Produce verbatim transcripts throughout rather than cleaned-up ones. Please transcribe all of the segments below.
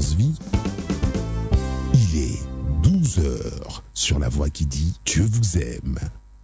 Fréquence Vie. Il est douze heures sur la voix qui dit Dieu vous aime.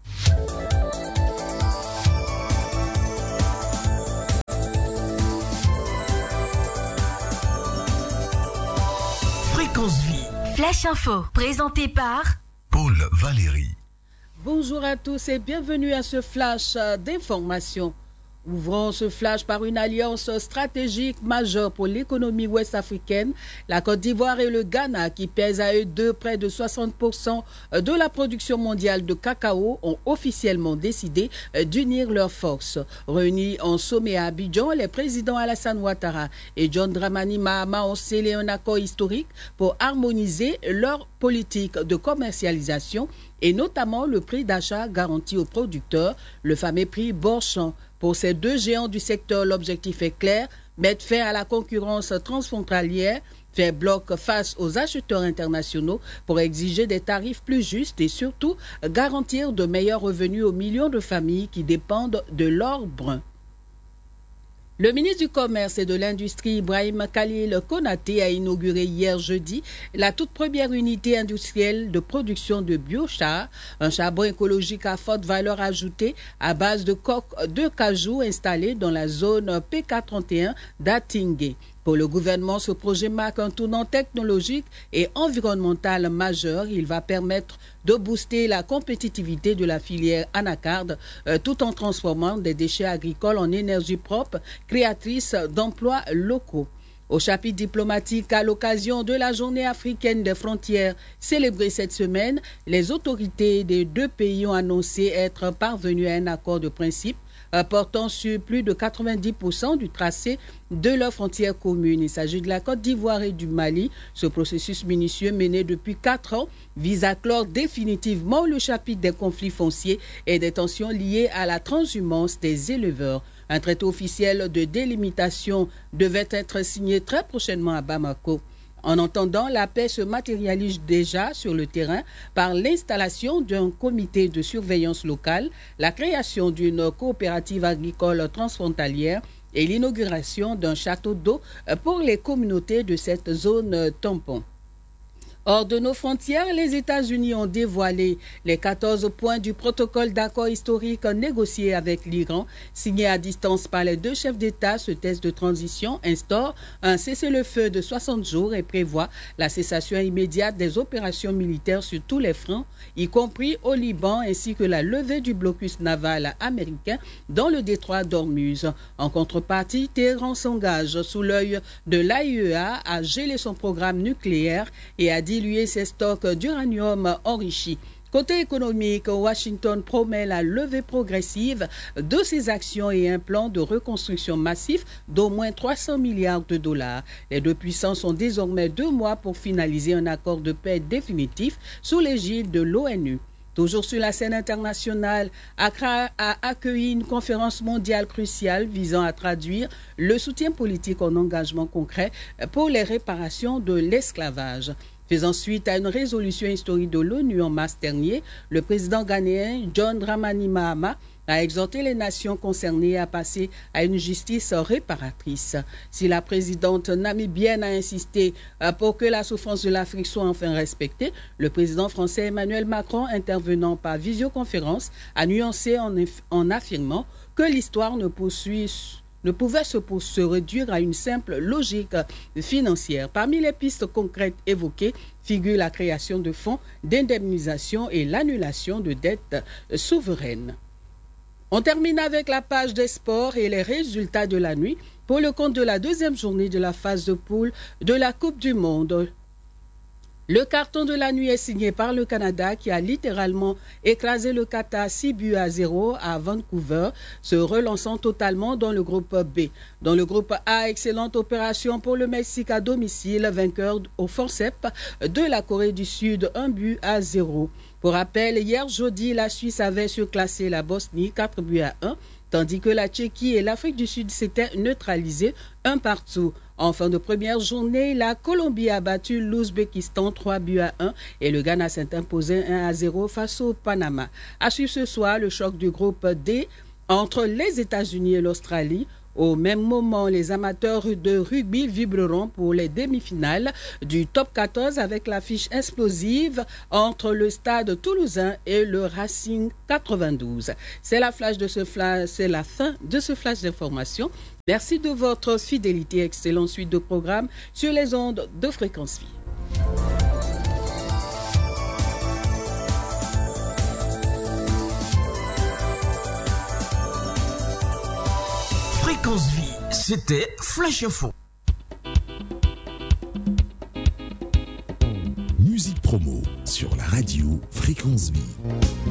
Fréquence Vie. Flash Info, présenté par Paul Valéry. Bonjour à tous et bienvenue à ce flash d'information. Ouvrons ce flash par une alliance stratégique majeure pour l'économie ouest-africaine. La Côte d'Ivoire et le Ghana, qui pèsent à eux deux près de soixante pour cent de la production mondiale de cacao, ont officiellement décidé d'unir leurs forces. Réunis en sommet à Abidjan, les présidents Alassane Ouattara et John Dramani Mahama ont scellé un accord historique pour harmoniser leur politique de commercialisation et notamment le prix d'achat garanti aux producteurs, le fameux prix Borchamp. Pour ces deux géants du secteur, l'objectif est clair, mettre fin à la concurrence transfrontalière, faire bloc face aux acheteurs internationaux pour exiger des tarifs plus justes et surtout garantir de meilleurs revenus aux millions de familles qui dépendent de l'or brun. Le ministre du Commerce et de l'Industrie, Ibrahim Khalil Konaté, a inauguré hier jeudi la toute première unité industrielle de production de biochar, un charbon écologique à forte valeur ajoutée à base de coques de cajou installé dans la zone P K trente et un d'Atingué. Pour le gouvernement, ce projet marque un tournant technologique et environnemental majeur. Il va permettre de booster la compétitivité de la filière anacarde euh, tout en transformant des déchets agricoles en énergie propre, créatrice d'emplois locaux. Au chapitre diplomatique, à l'occasion de la Journée africaine des frontières célébrée cette semaine, les autorités des deux pays ont annoncé être parvenues à un accord de principe portant sur plus de quatre-vingt-dix pour cent du tracé de leurs frontières communes. Il s'agit de la Côte d'Ivoire et du Mali. Ce processus minutieux mené depuis quatre ans vise à clore définitivement le chapitre des conflits fonciers et des tensions liées à la transhumance des éleveurs. Un traité officiel de délimitation devait être signé très prochainement à Bamako. En entendant, la paix se matérialise déjà sur le terrain par l'installation d'un comité de surveillance locale, la création d'une coopérative agricole transfrontalière et l'inauguration d'un château d'eau pour les communautés de cette zone tampon. Hors de nos frontières, les États-Unis ont dévoilé les quatorze points du protocole d'accord historique négocié avec l'Iran. Signé à distance par les deux chefs d'État, ce test de transition instaure un cessez-le-feu de soixante jours et prévoit la cessation immédiate des opérations militaires sur tous les fronts, y compris au Liban, ainsi que la levée du blocus naval américain dans le détroit d'Ormuz. En contrepartie, Téhéran s'engage sous l'œil de l'A I E A à geler son programme nucléaire et à diluer ses stocks d'uranium enrichi. Côté économique, Washington promet la levée progressive de ses actions et un plan de reconstruction massif d'au moins trois cents milliards de dollars. Les deux puissances ont désormais deux mois pour finaliser un accord de paix définitif sous l'égide de l'ONU. Toujours sur la scène internationale, Accra a accueilli une conférence mondiale cruciale visant à traduire le soutien politique en engagement concret pour les réparations de l'esclavage. Faisant suite à une résolution historique de l'ONU en mars dernier, le président ghanéen John Dramani Mahama a exhorté les nations concernées à passer à une justice réparatrice. Si la présidente namibienne a insisté pour que la souffrance de l'Afrique soit enfin respectée, le président français Emmanuel Macron, intervenant par visioconférence, a nuancé en, en affirmant que l'histoire ne poursuit ne pouvait se, se réduire à une simple logique financière. Parmi les pistes concrètes évoquées figure la création de fonds d'indemnisation et l'annulation de dettes souveraines. On termine avec la page des sports et les résultats de la nuit pour le compte de la deuxième journée de la phase de poule de la Coupe du Monde. Le carton de la nuit est signé par le Canada qui a littéralement écrasé le Qatar six buts à zéro à Vancouver, se relançant totalement dans le groupe B. Dans le groupe A, excellente opération pour le Mexique à domicile, vainqueur au forceps de la Corée du Sud, un but à zéro. Pour rappel, hier jeudi, la Suisse avait surclassé la Bosnie quatre buts à un, tandis que la Tchéquie et l'Afrique du Sud s'étaient neutralisés un partout. En fin de première journée, la Colombie a battu l'Ouzbékistan trois buts à un et le Ghana s'est imposé un à zéro face au Panama. À suivre ce soir, le choc du groupe D entre les États-Unis et l'Australie, Au même moment, les amateurs de rugby vibreront pour les demi-finales du top quatorze avec l'affiche explosive entre le Stade Toulousain et le Racing quatre-vingt-douze. C'est la flash de ce flash, c'est la fin de ce flash d'information. Merci de votre fidélité. Excellente suite de programmes sur les ondes de Fréquence Vie. Fréquence Vie, c'était Flash Info. Musique promo sur la radio Fréquence Vie.